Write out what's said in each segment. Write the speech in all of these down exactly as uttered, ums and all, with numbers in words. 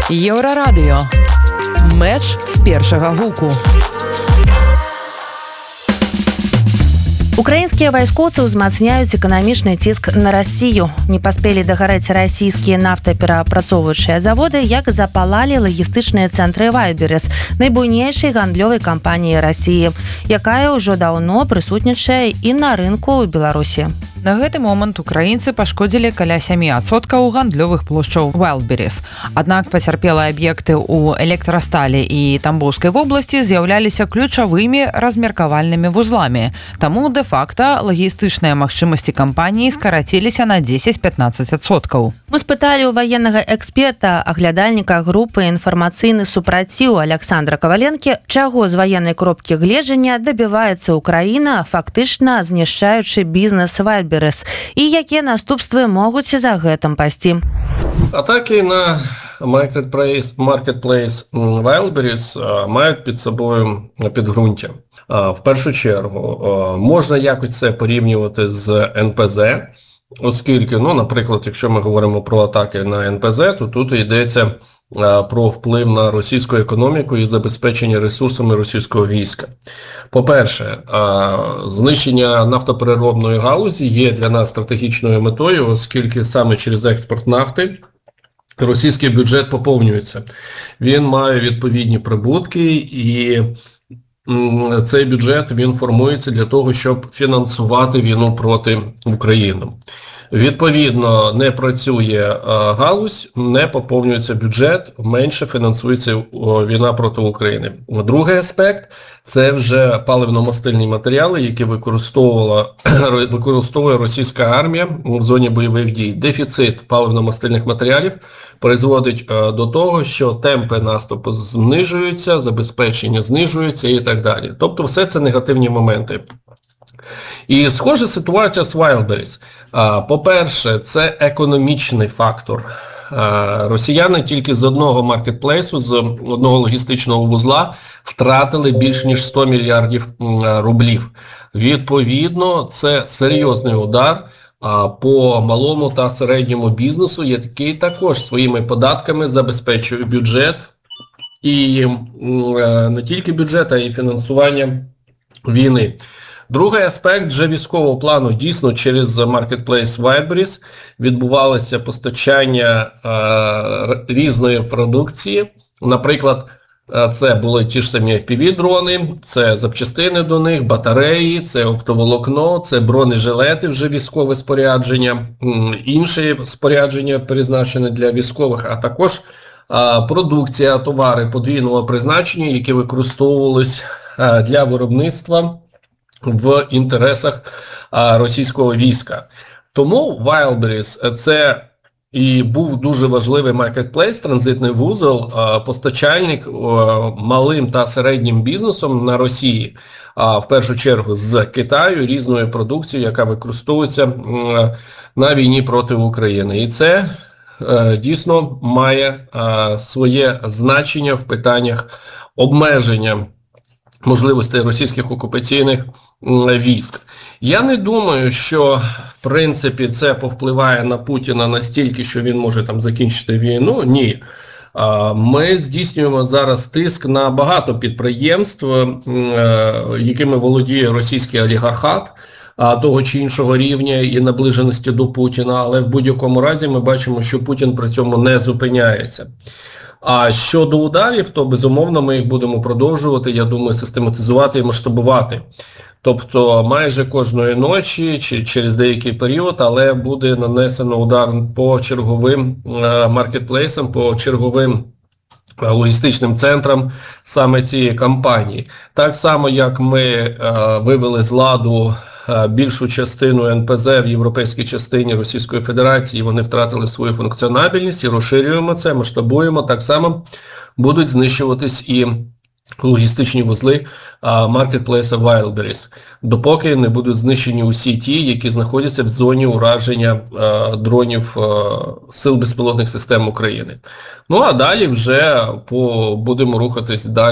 Єврорадіо. Меч з першага гуку. Украінскія вайскоўцы ўзмацняюць эканамічны ціск на Расію. Не паспелі дагарэць расійскія нафтаперапрацоўваючыя заводы, як запалалі лагістычныя цэнтры Вайлберрис, найбуйнейшай гандлёвай кампаніі Расіі, якая ўжо даўно прысутнічае і на рынку ў Беларусі. На гэты момант украінцы пашкодзілі каля сем адсоткаў гандлёвых плошчаў Вайлберрис. Аднак пацярпелыя аб'екты ў электрасталі і Тамбоўскай вобласці з'яўляліся ключавымі размеркавальнымі вузламі. Таму дэ-факта лагістычныя магчымасці кампаніі скараціліся на дзесяць-пятнаццаць адсоткаў. Мы спыталі ў ваеннага эксперта, аглядальніка групы «Інфармацыйны супраціў» Александра Каваленкі, чаго з ваеннай кропкі гледжання дабіваецца Украіна, фактычна знішчаючы бізнес Вайлберрис, і якія наступствы могуць за гэтым пайсці. Атаки на Marketplace, Marketplace Wildberries мають під собою підґрунтя. В першу чергу, можна якось це порівнювати з ен пе зет, оскільки, ну, наприклад, якщо ми говоримо про атаки на ен пе зет, то тут йдеться про вплив на російську економіку і забезпечення ресурсами російського війська. По-перше, знищення нафтопереробної галузі є для нас стратегічною метою, оскільки саме через експорт нафти російський бюджет поповнюється. Він має відповідні прибутки, і цей бюджет він формується для того, щоб фінансувати війну проти України. Відповідно, не працює галузь, не поповнюється бюджет, менше фінансується війна проти України. Другий аспект – це вже паливно-мастильні матеріали, які використовувала, використовує російська армія в зоні бойових дій. Дефіцит паливно-мастильних матеріалів призводить до того, що темпи наступу знижуються, забезпечення знижується і так далі. Тобто все це негативні моменти. І схожа ситуація з Wildberries. По-перше, це економічний фактор. Росіяни тільки з одного маркетплейсу, з одного логістичного вузла втратили більш ніж сто мільярдів рублів. Відповідно, це серйозний удар по малому та середньому бізнесу, який також своїми податками забезпечує бюджет. І не тільки бюджет, а й фінансування війни. Другий аспект вже військового плану. Дійсно, через Marketplace Wildberries відбувалося постачання е, різної продукції. Наприклад, це були ті ж самі еф пі ві-дрони, це запчастини до них, батареї, це оптоволокно, це бронежилети, вже військове спорядження, інше спорядження призначене для військових, а також е, продукція, товари подвійного призначення, які використовувались е, для виробництва в інтересах а, російського війська. Тому Wildberries – це і був дуже важливий маркетплейс, транзитний вузол, а, постачальник а, малим та середнім бізнесом на Росії, а, в першу чергу з Китаю, різною продукцією, яка використовується а, на війні проти України. І це а, дійсно має а, своє значення в питаннях обмеження можливостей російських окупаційних військ. Я не думаю, що в принципі це повпливає на Путіна настільки, що він може там закінчити війну. Ні. Ми здійснюємо зараз тиск на багато підприємств, якими володіє російський олігархат того чи іншого рівня і наближеності до Путіна, але в будь-якому разі ми бачимо, що Путін при цьому не зупиняється. А щодо ударів, то безумовно ми їх будемо продовжувати, я думаю, систематизувати і масштабувати. Тобто майже кожної ночі чи через деякий період, але буде нанесено удар по черговим маркетплейсам, по черговим логістичним центрам саме цієї кампанії. Так само, як ми вивели з ладу більшу частину ен пе зет в європейській частині Російської Федерації, вони втратили свою функціональність і розширюємо це, масштабуємо, так само будуть знищуватись і логістичні вузли маркетплейса Wildberries, допоки не будуть знищені усі ті, які знаходяться в зоні ураження а, дронів а, Сил безпілотних систем України. Ну а далі вже по, будемо рухатись далі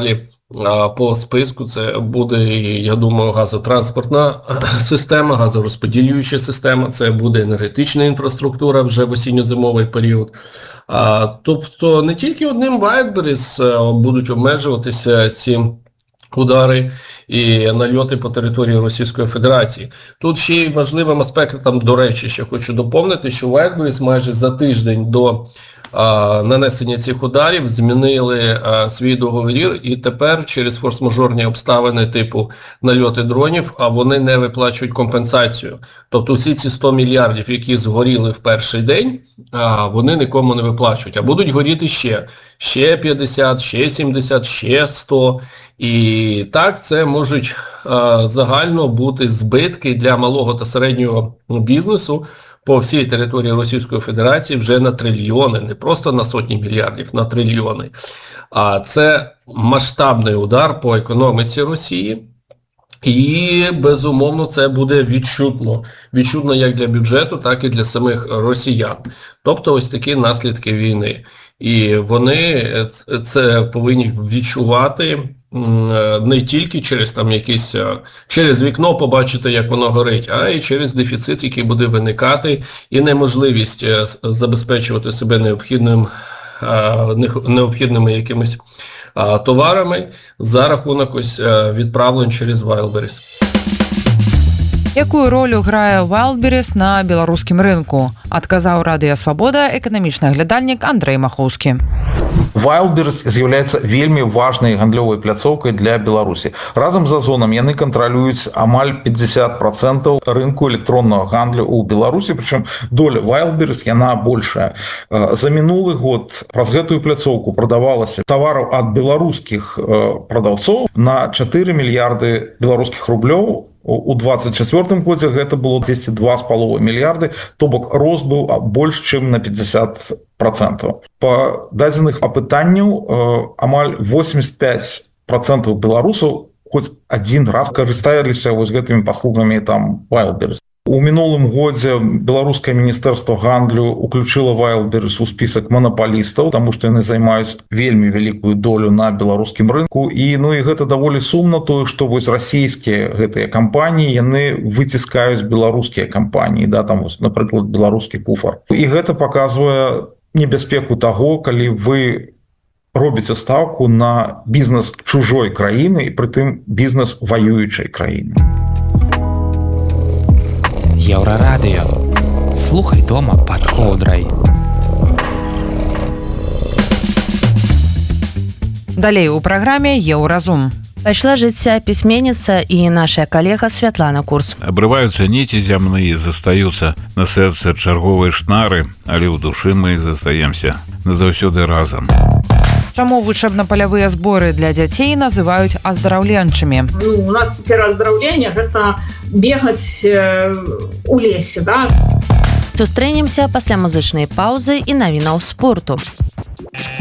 по списку це буде, я думаю, газотранспортна система, газорозподілююча система, це буде енергетична інфраструктура вже в осінньо-зимовий період. А, тобто не тільки одним Wildberries будуть обмежуватися ці удари і нальоти по території Російської Федерації. Тут ще й важливим аспектом, до речі, ще хочу доповнити, що Wildberries майже за тиждень до а, нанесення цих ударів змінили а, свій договір, і тепер через форс-мажорні обставини типу нальоти дронів, а вони не виплачують компенсацію. Тобто всі ці сто мільярдів, які згоріли в перший день, а, вони нікому не виплачують, а будуть горіти ще. Ще п'ятдесят, ще сімдесят, ще сто. І так це можуть а, загально бути збитки для малого та середнього бізнесу по всій території Російської Федерації вже на трильйони, не просто на сотні мільярдів, на трильйони. А це масштабний удар по економіці Росії. І, безумовно, це буде відчутно. Відчутно як для бюджету, так і для самих росіян. Тобто ось такі наслідки війни. І вони це повинні відчувати не тільки через там якісь, через вікно побачити, як воно горить, а й через дефіцит, який буде виникати, і неможливість забезпечувати себе необхідним, необхідними якимись товарами за рахунок ось відправлень через Wildberries. Якую ролю грае Wildberries на беларускім рынку? Адказаў Радыё Свабода эканамічны аглядальнік Андрэй Махоўскі. Wildberries з'яўляецца вельмі важнай гандлёвай пляцоўкай для Беларусі. Разам з Озонам яны кантралююць амаль пятьдесят процентов рынку электроннага гандлю ў Беларусі, прычым доля Wildberries яна большая. За мінулы год праз гэтую пляцоўку прадавалася тавараў ад беларускіх прадаўцоў на чатыры мільярды беларускіх рублёў. У двадцать четвёртым годзе гэта было дзесьці два з паловай мільярды, то бок рост быў больш чым на пятьдесят процентов. Па дадзеных апытанняў амаль восемьдесят пять процентов беларусаў хоць адзін раз карысталіся вось гэтымі паслугамі там Wildberries. У мінулым годзе беларускае міністэрства гандлю уключыла Wildberries у спісак манапалістаў, таму што яны займаюць вельмі вялікую долю на беларускім рынку. І ну і гэта даволі сумна тое, што вось расійскія гэтыя кампаніі яны выціскаюць беларускія кампаніі, да, там вось, напрыклад, беларускі куфар. І гэта паказвае небяспеку таго, калі вы робіце стаўку на бізнес чужой краіны і прытым бізнес ваюючай краіны. Еўрарадыё. Слухай дома пад коўдрай. Далей у праграме Еўразум. Пайшла жыцця пісьменніца і наша калега Святлана Курс. Абрываюцца ніці зямныя, застаюцца на сэрцы чарговыя шнары, але ў душы мы застаемся назаўсёды разам. Чаму вучэбна-палявыя зборы для дзяцей называюць аздараўленчымі? Ну, у нас цяпер аздараўленне гэта бегаць э, у лесе, да? Сустрэнемся пасля музычнай паўзы і навінаў спорту.